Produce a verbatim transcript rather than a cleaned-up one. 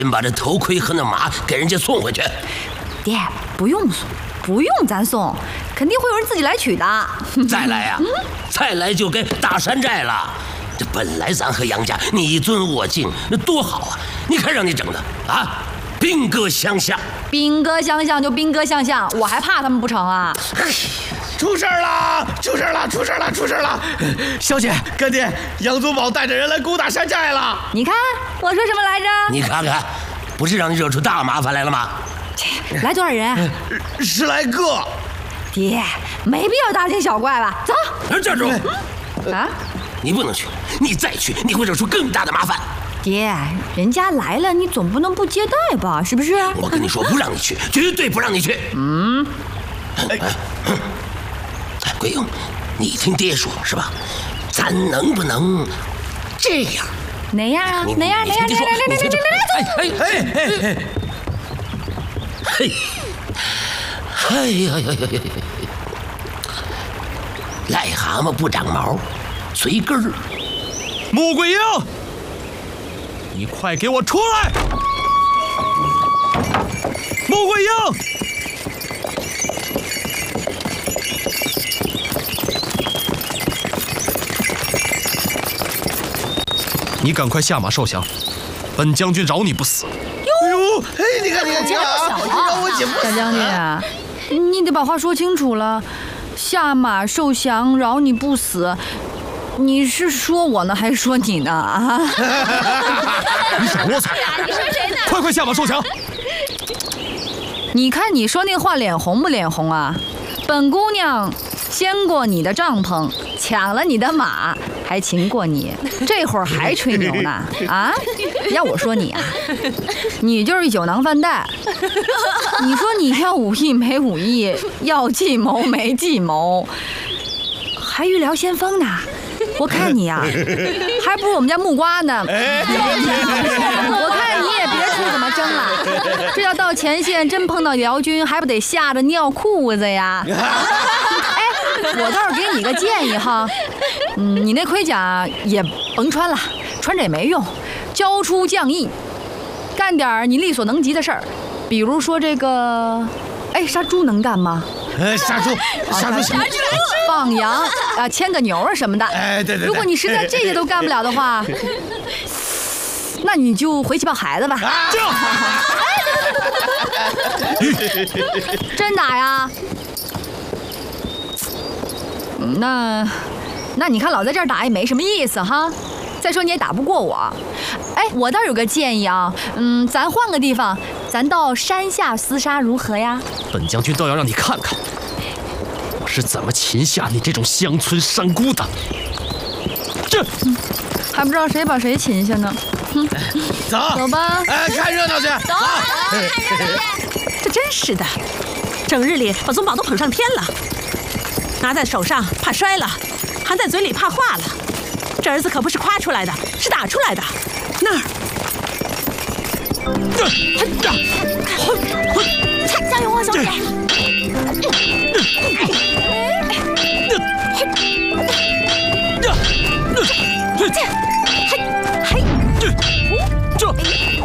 把这头盔和那马给人家送回去。 爹，不用送，不用咱送，肯定会有人自己来取的。 再来呀、啊，再来就该大山寨了。这本来咱和杨家你尊我敬，那多好啊！你看让你整的啊，兵戈相向。 兵戈相向就兵戈相向，我还怕他们不成啊？ 出事了！出事了！出事了！出事了！小姐，干爹，杨宗保带着人来攻打山寨了。 你看我说什么来着？ 你看看，不是让你惹出大麻烦来了吗？ 来多少人？ 十来个。 爹，没必要大惊小怪吧？走。 站住！ 啊！ 你不能去，你再去，你会惹出更大的麻烦。 爹，人家来了，你总不能不接待吧？是不是？ 我跟你说，不让你去，绝对不让你去。 嗯。 哎。桂英，你听爹说是吧？咱能不能这样？ 哪样啊？哪样？哪样？哪样？哪样？哪样？ 哎哎哎哎！嘿，哎呀呀呀呀！癞蛤蟆不长毛，随根儿。 穆桂英，你快给我出来！穆桂英。你赶快下马受降，本将军饶你不死。 哟，哎，你看，你看，你看啊！饶我姐不死。 大将军啊，你得把话说清楚了。下马受降，饶你不死，你是说我呢，还是说你呢？啊！ 你少啰嗦！ 你说谁呢？ 快快下马受降！ 你看你说那话脸红不脸红啊？本姑娘掀过你的帐篷，抢了你的马，还擒过你，这会儿还吹牛呢？啊！要我说你啊，你就是一酒囊饭袋。你说你要武艺没武艺，要计谋没计谋，还欲聊先锋呢？我看你啊，还不如我们家木瓜呢。我看你也别出什么征了，这要到前线真碰到辽军，还不得吓得尿裤子呀？哎，我倒是给你个建议哈，嗯，你那盔甲也甭穿了，穿着也没用，交出将役，干点你力所能及的事儿，比如说这个，哎，杀猪能干吗？ 呃，杀猪，杀猪行。 放羊啊，牵个牛啊什么的。 哎，对对。 如果你实在这些都干不了的话，那你就回去抱孩子吧。 这样。 真打呀？那，那你看老在这儿打也没什么意思哈。再说你也打不过我。哎，我倒有个建议啊，嗯，咱换个地方，咱到山下厮杀如何呀？ 本将军倒要让你看看，我是怎么擒下你这种乡村山姑的。这、 嗯、还不知道谁把谁擒下呢。哼， 走， 走吧。 哎，看热闹去。 走，看热闹去。 这真是的，整日里把宗宝都捧上天了，拿在手上怕摔了，含在嘴里怕化了。这儿子可不是夸出来的，是打出来的。那儿， 将